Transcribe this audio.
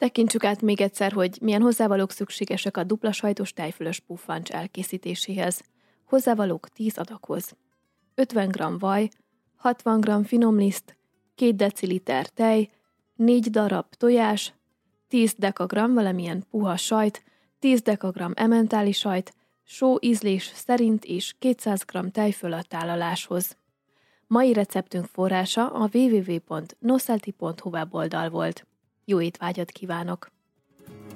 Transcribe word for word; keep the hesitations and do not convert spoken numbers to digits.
Tekintsük át még egyszer, hogy milyen hozzávalók szükségesek a dupla sajtos tejfölös puffancs elkészítéséhez. Hozzávalók tíz adaghoz. ötven gramm vaj, hatvan gramm finomliszt, két deciliter tej, négy darab tojás, tíz dekagramm valamilyen puha sajt, tíz dekagramm ementáli sajt, só ízlés szerint és kétszáz gramm tejföl a tálaláshoz. Mai receptünk forrása a double-u double-u double-u pont noszelti pont hu weboldal volt. Jó étvágyat kívánok!